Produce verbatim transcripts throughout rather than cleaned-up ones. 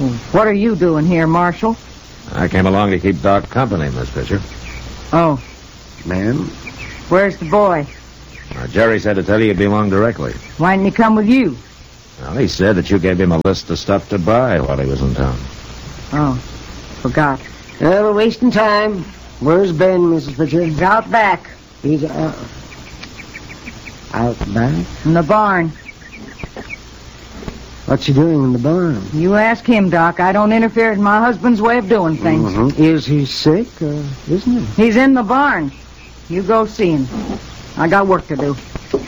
What are you doing here, Marshal? I came along to keep Doc company, Miss Pitcher. Oh. Ma'am? Where's the boy? Uh, Jerry said to tell you you'd be along directly. Why didn't he come with you? Well, he said that you gave him a list of stuff to buy while he was in town. Oh, forgot. Uh, we're wasting time. Where's Ben, Missus Pitcher? He's out back. He's uh, out back? In the barn. What's he doing in the barn? You ask him, Doc. I don't interfere in my husband's way of doing things. Mm-hmm. Is he sick, or isn't he? He's in the barn. You go see him. I got work to do.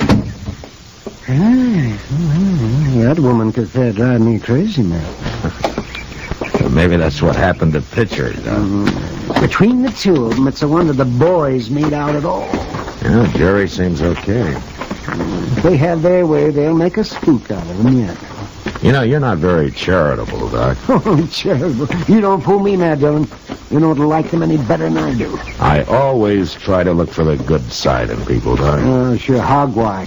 Ah, that woman could fair drive me crazy, man. Well, maybe that's what happened to Pitcher, Doc. Mm-hmm. Between the two of them, it's a wonder the boys made out at all. Yeah, Jerry seems okay. If they have their way, they'll make a spook out of them yet. You know, you're not very charitable, Doc. Oh, charitable. You don't fool me, Mad Dillon. You don't like them any better than I do. I always try to look for the good side in people, Doc. Oh, sure, hogwash.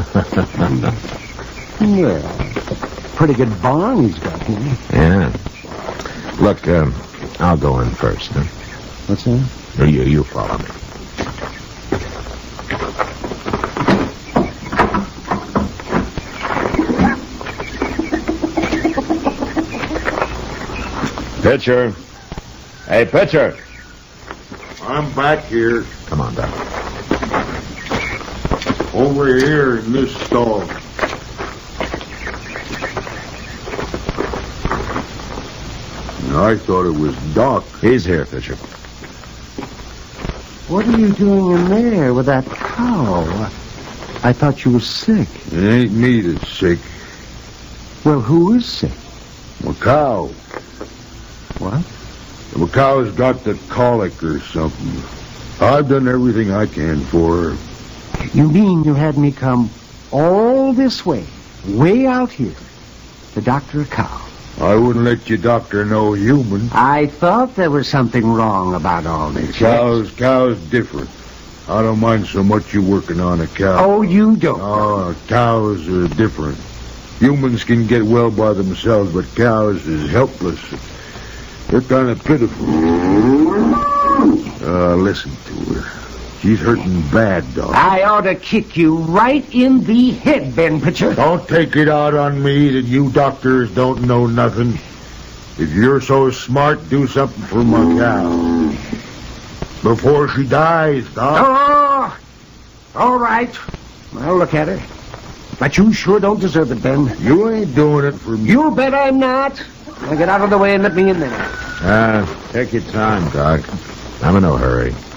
Yeah. Pretty good barn he's got here. Yeah. Look, um, I'll go in first, huh? What's that? Or you, you follow me. Pitcher. Hey, Pitcher. I'm back here. Come on, Doc. Over here in this stall. I thought it was Doc. He's here, Pitcher. What are you doing in there with that cow? I thought you were sick. It ain't me that's sick. Well, who is sick? My cow. What? The cow's got the colic or something. I've done everything I can for her. You mean you had me come all this way, way out here, to doctor a cow? I wouldn't let you doctor no human. I thought there was something wrong about all this. Cows, cows different. I don't mind so much you working on a cow. Oh, you don't? Oh, cows are different. Humans can get well by themselves, but cows is helpless. They're kind of pitiful. Uh, listen to her. She's hurting bad, dog. I ought to kick you right in the head, Ben Pitcher. Don't take it out on me that you doctors don't know nothing. If you're so smart, do something for my cow. Before she dies, Doc. Oh, all right. I'll look at her. But you sure don't deserve it, Ben. You ain't doing it for me. You bet I'm not. Now get out of the way and let me in there. Uh, take your time, Doc. I'm in no hurry.